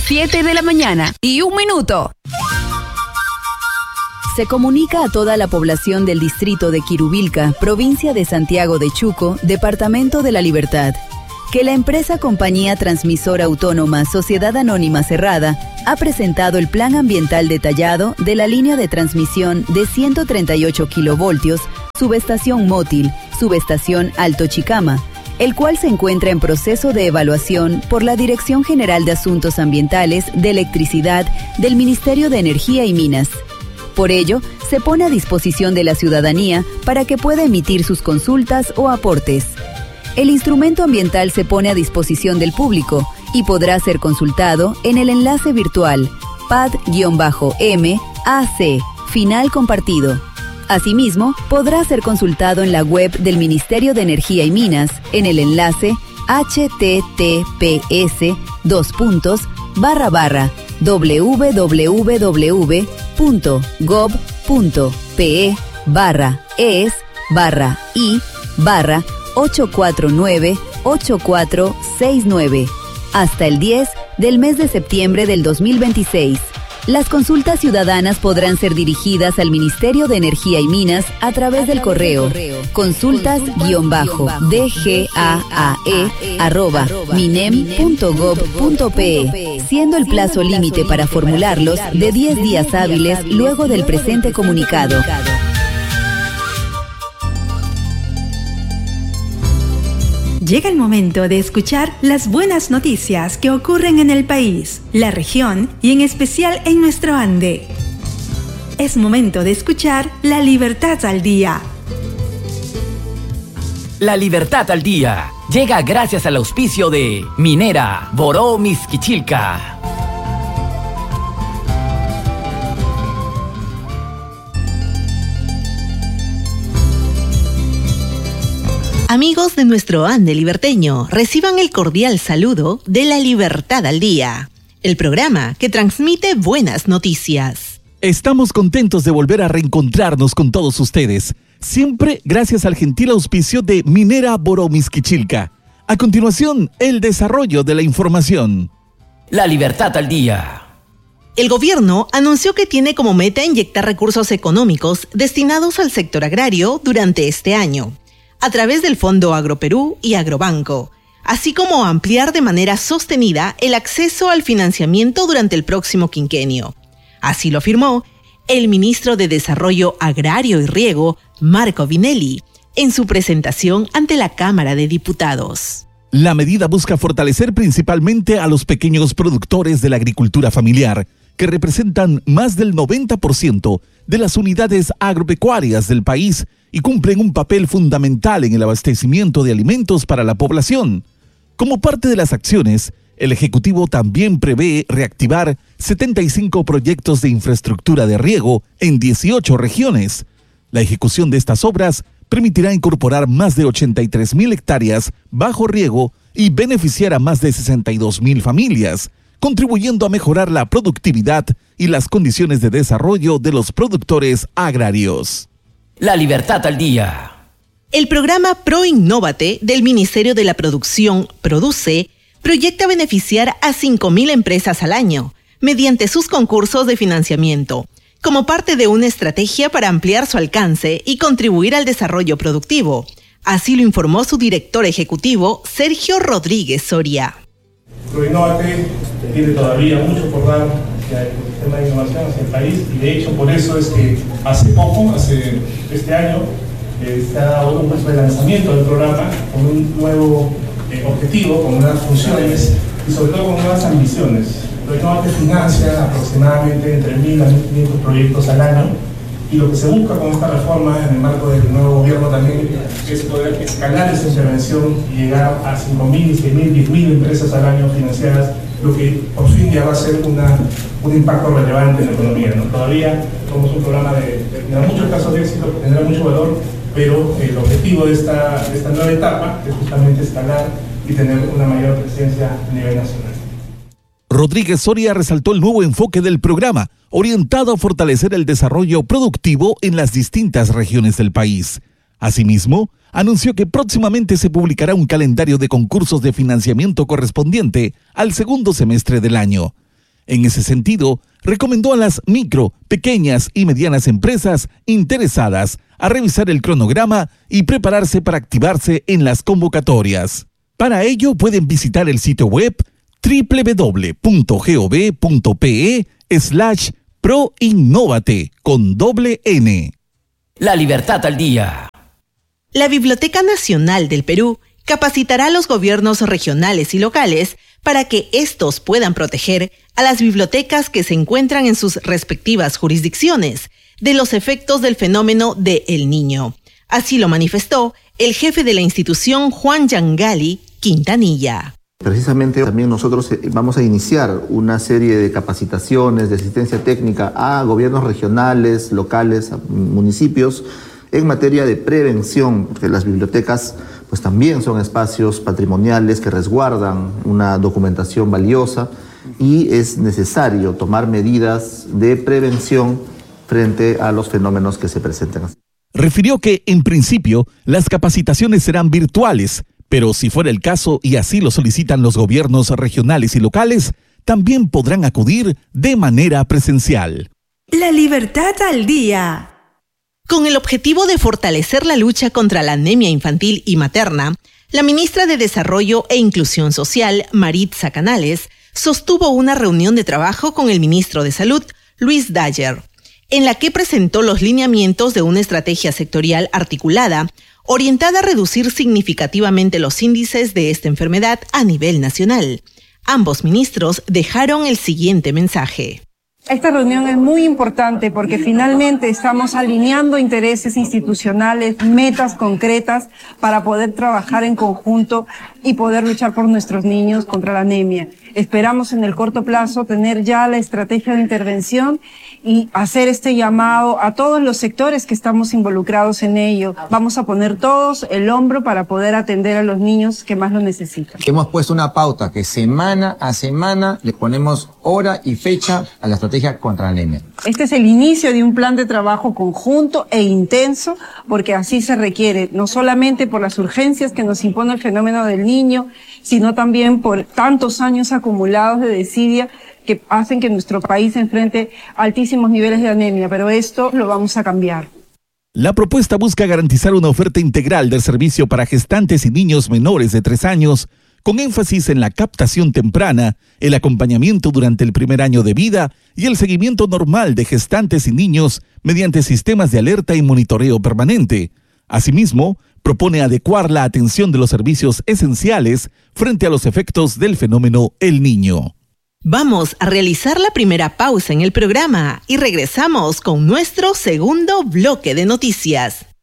7 de la mañana y 1 minuto. Se comunica a toda la población del distrito de Quirubilca, provincia de Santiago de Chuco, departamento de La Libertad, que la empresa Compañía Transmisora Autónoma Sociedad Anónima Cerrada ha presentado el plan ambiental detallado de la línea de transmisión de 138 kilovoltios, subestación Mótil, subestación Alto Chicama, el cual se encuentra en proceso de evaluación por la Dirección General de Asuntos Ambientales de Electricidad del Ministerio de Energía y Minas. Por ello, se pone a disposición de la ciudadanía para que pueda emitir sus consultas o aportes. El instrumento ambiental se pone a disposición del público y podrá ser consultado en el enlace virtual pad-mac final compartido. Asimismo, podrá ser consultado en la web del Ministerio de Energía y Minas en el enlace https://www.gov.pe/es/i/849-8469 hasta el 10 del mes de septiembre del 2026. Las consultas ciudadanas podrán ser dirigidas al Ministerio de Energía y Minas a través del correo consultas-dgae@minem.gov.pe, siendo el plazo límite para formularlos de 10 días hábiles luego del presente comunicado. Llega el momento de escuchar las buenas noticias que ocurren en el país, la región y en especial en nuestro Ande. Es momento de escuchar La Libertad al Día. La Libertad al Día llega gracias al auspicio de Minera Boró Mixquichilca. Amigos de nuestro Ande liberteño, reciban el cordial saludo de La Libertad al Día, el programa que transmite buenas noticias. Estamos contentos de volver a reencontrarnos con todos ustedes, siempre gracias al gentil auspicio de Minera Boró Mixquichilca. A continuación, el desarrollo de la información. La Libertad al Día. El gobierno anunció que tiene como meta inyectar recursos económicos destinados al sector agrario durante este año, a través del Fondo Agroperú y Agrobanco, así como ampliar de manera sostenida el acceso al financiamiento durante el próximo quinquenio. Así lo afirmó el ministro de Desarrollo Agrario y Riego, Marco Vinelli, en su presentación ante la Cámara de Diputados. La medida busca fortalecer principalmente a los pequeños productores de la agricultura familiar, que representan más del 90% de las unidades agropecuarias del país y cumplen un papel fundamental en el abastecimiento de alimentos para la población. Como parte de las acciones, el Ejecutivo también prevé reactivar 75 proyectos de infraestructura de riego en 18 regiones. La ejecución de estas obras permitirá incorporar más de 83.000 hectáreas bajo riego y beneficiar a más de 62.000 familias, contribuyendo a mejorar la productividad y las condiciones de desarrollo de los productores agrarios. La Libertad al Día. El programa ProInnóvate del Ministerio de la Producción, Produce, proyecta beneficiar a 5.000 empresas al año, mediante sus concursos de financiamiento, como parte de una estrategia para ampliar su alcance y contribuir al desarrollo productivo. Así lo informó su director ejecutivo, Sergio Rodríguez Soria. ProInnóvate tiene todavía mucho por dar hacia el sistema de innovación, hacia el país, y de hecho por eso es que hace este año, se ha dado un relanzamiento del programa con un nuevo objetivo, con nuevas funciones y sobre todo con nuevas ambiciones. ProInnóvate financia aproximadamente entre 1.000 a 1.500 proyectos al año, y lo que se busca con esta reforma en el marco del nuevo gobierno también es poder escalar esa intervención y llegar a 5.000, 6.000, 10.000 empresas al año financiadas, lo que por fin ya va a ser un impacto relevante en la economía, ¿no? Todavía somos un programa de tendrá muchos casos de éxito, que tendrá mucho valor, pero el objetivo de esta nueva etapa es justamente escalar y tener una mayor presencia a nivel nacional. Rodríguez Soria resaltó el nuevo enfoque del programa, orientado a fortalecer el desarrollo productivo en las distintas regiones del país. Asimismo, anunció que próximamente se publicará un calendario de concursos de financiamiento correspondiente al segundo semestre del año. En ese sentido, recomendó a las micro, pequeñas y medianas empresas interesadas a revisar el cronograma y prepararse para activarse en las convocatorias. Para ello pueden visitar el sitio web www.gov.pe/proinnovate con doble N. La Libertad al Día. La Biblioteca Nacional del Perú capacitará a los gobiernos regionales y locales para que estos puedan proteger a las bibliotecas que se encuentran en sus respectivas jurisdicciones de los efectos del fenómeno de El Niño. Así lo manifestó el jefe de la institución, Juan Yangali Quintanilla. Precisamente también nosotros vamos a iniciar una serie de capacitaciones, de asistencia técnica a gobiernos regionales, locales, a municipios, en materia de prevención, porque las bibliotecas pues también son espacios patrimoniales que resguardan una documentación valiosa y es necesario tomar medidas de prevención frente a los fenómenos que se presentan. Refirió que, en principio, las capacitaciones serán virtuales, pero si fuera el caso y así lo solicitan los gobiernos regionales y locales, también podrán acudir de manera presencial. La Libertad al Día. Con el objetivo de fortalecer la lucha contra la anemia infantil y materna, la ministra de Desarrollo e Inclusión Social, Maritza Canales, sostuvo una reunión de trabajo con el ministro de Salud, Luis Dayer, en la que presentó los lineamientos de una estrategia sectorial articulada, orientada a reducir significativamente los índices de esta enfermedad a nivel nacional. Ambos ministros dejaron el siguiente mensaje. Esta reunión es muy importante porque finalmente estamos alineando intereses institucionales, metas concretas para poder trabajar en conjunto y poder luchar por nuestros niños contra la anemia. Esperamos en el corto plazo tener ya la estrategia de intervención y hacer este llamado a todos los sectores que estamos involucrados en ello. Vamos a poner todos el hombro para poder atender a los niños que más lo necesitan. Hemos puesto una pauta que semana a semana le ponemos hora y fecha a la estrategia contra la anemia. Este es el inicio de un plan de trabajo conjunto e intenso, porque así se requiere, no solamente por las urgencias que nos impone el fenómeno del niño, sino también por tantos años acumulados de desidia que hacen que nuestro país enfrente altísimos niveles de anemia, pero esto lo vamos a cambiar. La propuesta busca garantizar una oferta integral del servicio para gestantes y niños menores de 3 años, con énfasis en la captación temprana, el acompañamiento durante el primer año de vida y el seguimiento normal de gestantes y niños mediante sistemas de alerta y monitoreo permanente. Asimismo, propone adecuar la atención de los servicios esenciales frente a los efectos del fenómeno El Niño. Vamos a realizar la primera pausa en el programa y regresamos con nuestro segundo bloque de noticias.